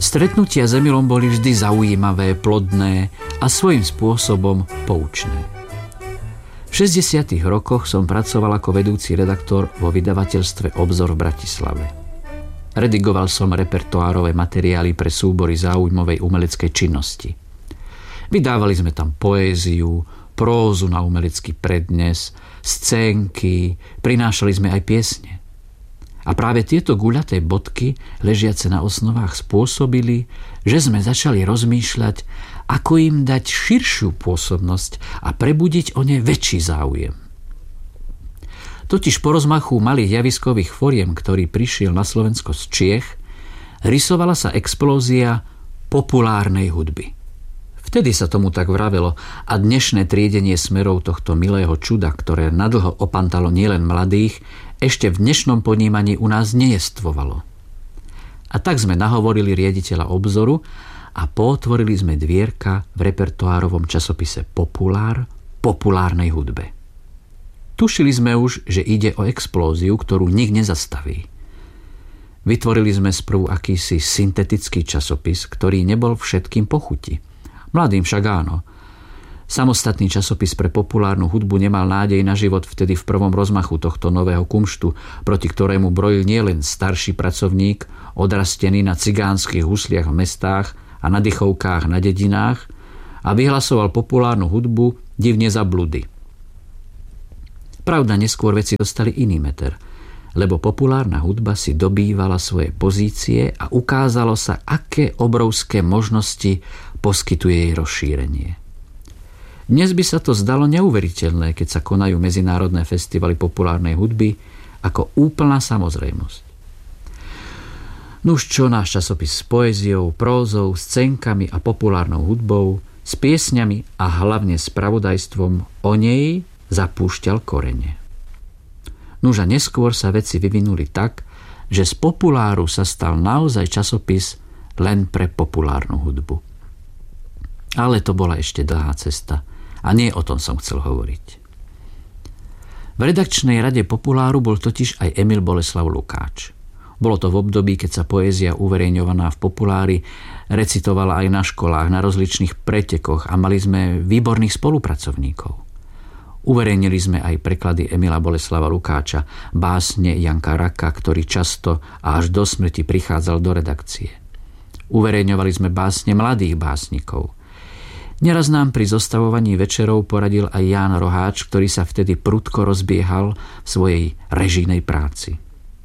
Stretnutia s Emilom boli vždy zaujímavé, plodné a svojím spôsobom poučné. V 60. rokoch som pracoval ako vedúci redaktor vo vydavateľstve Obzor v Bratislave. Redigoval som repertoárové materiály pre súbory záujmovej umeleckej činnosti. Vydávali sme tam poéziu, prózu na umelecký prednes, scénky, prinášali sme aj piesne. A práve tieto guľaté bodky, ležiace na osnovách, spôsobili, že sme začali rozmýšľať, ako im dať širšiu pôsobnosť a prebudiť o ne väčší záujem. Totiž po rozmachu malých javiskových foriem, ktorý prišiel na Slovensko z Čiech, rysovala sa explózia populárnej hudby. Vtedy sa tomu tak vravelo a dnešné triedenie smerov tohto milého čuda, ktoré nadlho opantalo nielen mladých, ešte v dnešnom ponímaní u nás nejestvovalo. A tak sme nahovorili riaditeľa Obzoru a potvorili sme dvierka v repertoárovom časopise Populár populárnej hudbe. Tušili sme už, že ide o explóziu, ktorú nik nezastaví. Vytvorili sme sprvu akýsi syntetický časopis, ktorý nebol všetkým po chuti. Mladým však áno. Samostatný časopis pre populárnu hudbu nemal nádej na život vtedy v prvom rozmachu tohto nového kumštu, proti ktorému brojil nielen starší pracovník, odrastený na cigánskych husliach v mestách a na dychovkách na dedinách, a vyhlasoval populárnu hudbu divne za bludy. Pravda, neskôr veci dostali iný meter, lebo populárna hudba si dobývala svoje pozície a ukázalo sa, aké obrovské možnosti poskytuje jej rozšírenie. Dnes by sa to zdalo neuveriteľné, keď sa konajú medzinárodné festivaly populárnej hudby, ako úplná samozrejmosť. Nuž čo náš časopis s poéziou, prózou, scénkami a populárnou hudbou, s piesňami a hlavne spravodajstvom o nej zapúšťal korene. Nuž a neskôr sa veci vyvinuli tak, že z populáru sa stal naozaj časopis len pre populárnu hudbu. Ale to bola ešte dlhá cesta a nie o tom som chcel hovoriť. V redakčnej rade Populáru bol totiž aj Emil Boleslav Lukáč. Bolo to v období, keď sa poézia uverejňovaná v Populári recitovala aj na školách, na rozličných pretekoch a mali sme výborných spolupracovníkov. Uverejnili sme aj preklady Emila Boleslava Lukáča, básne Janka Raka, ktorý často a až do smrti prichádzal do redakcie. Uverejňovali sme básne mladých básnikov. Neraz nám pri zostavovaní večerov poradil aj Ján Roháč, ktorý sa vtedy prudko rozbiehal v svojej režijnej práci.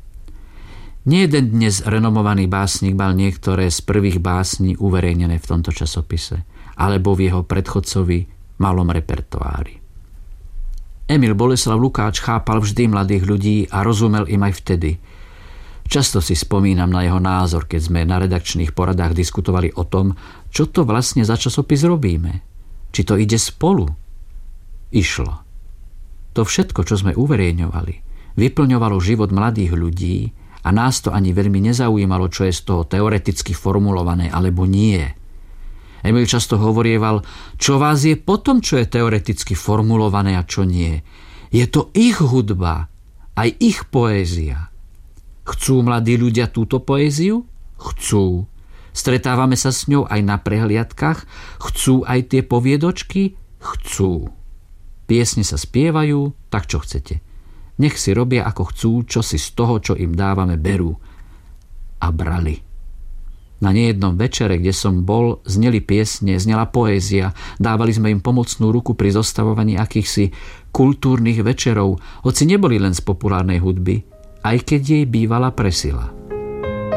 Nejeden dnes renomovaný básnik mal niektoré z prvých básní uverejnené v tomto časopise, alebo v jeho predchodcovi malom repertoári. Emil Boleslav Lukáč chápal vždy mladých ľudí a rozumel im aj vtedy. Často si spomínam na jeho názor, keď sme na redakčných poradách diskutovali o tom, čo to vlastne za časopis robíme. Či to ide spolu? Išlo. To všetko, čo sme uverejňovali, vyplňovalo život mladých ľudí a nás to ani veľmi nezaujímalo, čo je z toho teoreticky formulované alebo nie. Emil často hovorieval, čo vás je potom, čo je teoreticky formulované a čo nie. Je to ich hudba, aj ich poézia. Chcú mladí ľudia túto poéziu? Chcú. Stretávame sa s ňou aj na prehliadkach? Chcú aj tie poviedočky? Chcú. Piesne sa spievajú, tak čo chcete. Nech si robia ako chcú, čo si z toho, čo im dávame, berú. A brali. Na nejednom večere, kde som bol, zneli piesne, znela poézia, dávali sme im pomocnú ruku pri zostavovaní akýchsi kultúrnych večerov, hoci neboli len z populárnej hudby, aj keď jej bývala presila.